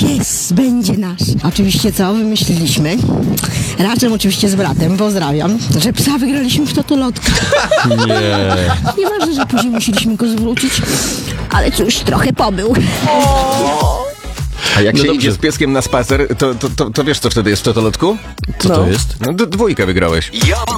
Pies będzie nasz. Oczywiście co wymyśliliśmy? Razem oczywiście z bratem, pozdrawiam, że psa wygraliśmy w totolotka. Nie. Nieważne, że później musieliśmy go zwrócić, ale cóż, trochę pobył. A jak się dobrze. idzie z pieskiem na spacer, to wiesz, co wtedy jest w totolotku? Co to jest? No, dwójkę wygrałeś. Ja mam